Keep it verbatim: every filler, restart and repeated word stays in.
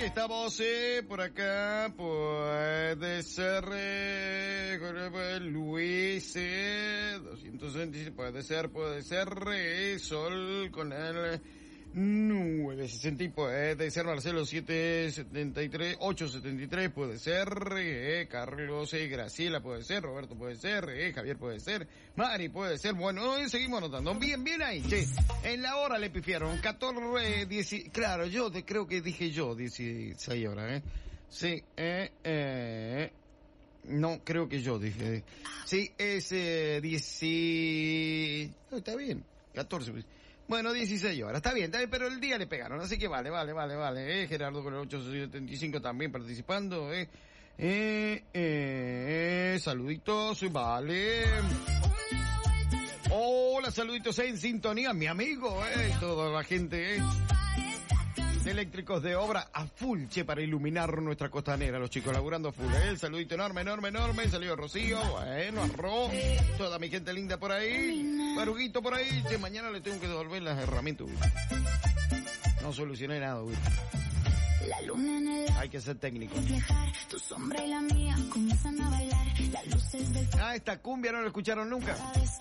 estamos eh, por acá, puede ser eh, Luis, eh, doscientos veintiséis, puede ser, puede ser eh, Sol con el nueve sesenta, puede ser Marcelo siete setenta y tres, ocho setenta y tres, puede ser eh, Carlos, eh, Graciela puede ser, Roberto puede ser, eh, Javier puede ser, Mari puede ser. Bueno, hoy seguimos anotando. Bien, bien ahí, che. En la hora le pifiaron, catorce, diez, claro, yo te, creo que dije yo, dieciséis horas, eh. Sí, eh, eh. No, creo que yo dije. Sí, es eh, diez. No, está bien, catorce. Bueno, dieciséis horas, está bien, está bien, pero el día le pegaron, así que vale, vale, vale, vale, eh, Gerardo con el ocho setenta y cinco también participando, eh, eh, eh, saluditos, vale. Hola, saluditos en sintonía, mi amigo, eh, toda la gente, eh. Eléctricos de obra a full, che, para iluminar nuestra costanera, los chicos laburando a full, eh. El saludito enorme, enorme, enorme, salió Rocío, bueno, Arroz, toda mi gente linda por ahí, Baruguito por ahí, che, mañana le tengo que devolver las herramientas, güey. No solucioné nada, güey. La luna en el... Hay que ser técnico. Tu sombra y la mía comienzan a bailar, las luces del... Ah, esta cumbia no la escucharon nunca.